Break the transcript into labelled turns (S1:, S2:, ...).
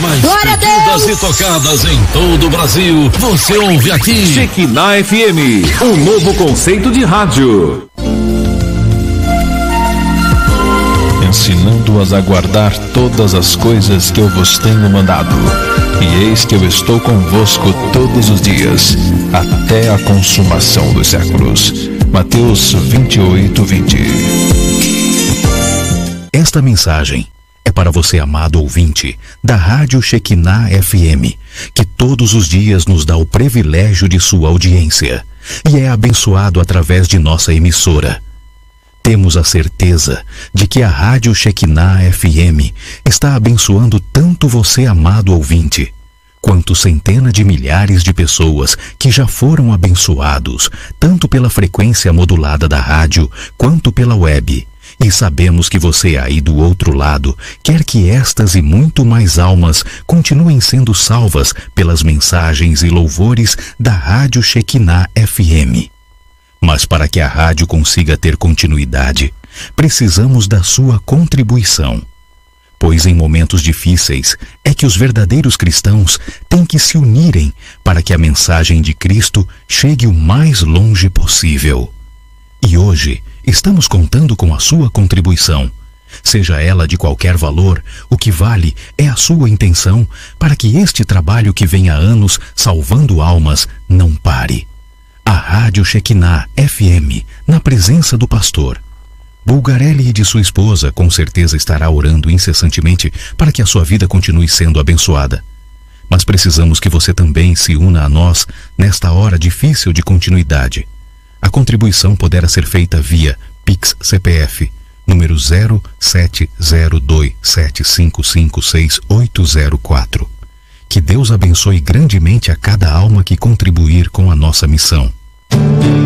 S1: mais pedidas e tocadas em todo o Brasil. Você ouve aqui.
S2: Shekinah FM, um novo conceito de rádio.
S3: Ensinando-as a guardar todas as coisas que eu vos tenho mandado. E eis que eu estou convosco todos os dias, até a consumação dos séculos. Mateus 28:20.
S4: Esta mensagem é para você, amado ouvinte, da Rádio Shekinah FM, que todos os dias nos dá o privilégio de sua audiência e é abençoado através de nossa emissora. Temos a certeza de que a Rádio Shekinah FM está abençoando tanto você, amado ouvinte, quanto centenas de milhares de pessoas que já foram abençoados, tanto pela frequência modulada da rádio, quanto pela web. E sabemos que você aí do outro lado quer que estas e muito mais almas continuem sendo salvas pelas mensagens e louvores da Rádio Shekinah FM. Mas para que a rádio consiga ter continuidade, precisamos da sua contribuição. Pois em momentos difíceis é que os verdadeiros cristãos têm que se unirem para que a mensagem de Cristo chegue o mais longe possível. E hoje estamos contando com a sua contribuição. Seja ela de qualquer valor, o que vale é a sua intenção para que este trabalho que vem há anos salvando almas não pare. A Rádio Shekinah FM, na presença do pastor Bulgarelli e de sua esposa, com certeza estará orando incessantemente para que a sua vida continue sendo abençoada. Mas precisamos que você também se una a nós nesta hora difícil de continuidade. A contribuição poderá ser feita via Pix CPF, número 070275568804. Que Deus abençoe grandemente a cada alma que contribuir com a nossa missão.